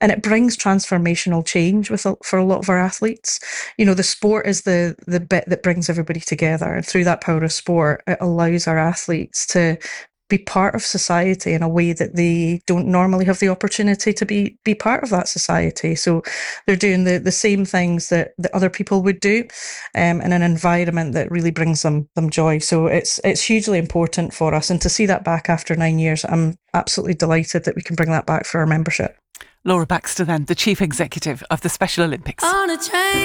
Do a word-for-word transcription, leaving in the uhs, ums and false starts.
and it brings transformational change with a, for a lot of our athletes. You know, the sport is the the bit that brings everybody together, and through that power of sport, it allows our athletes to be part of society in a way that they don't normally have the opportunity to be be part of that society. So they're doing the, the same things that, that other people would do, um, in an environment that really brings them them joy. So it's it's hugely important for us, and to see that back after nine years, I'm absolutely delighted that we can bring that back for our membership. Laura Baxter then, the Chief Executive of the Special Olympics. On a train.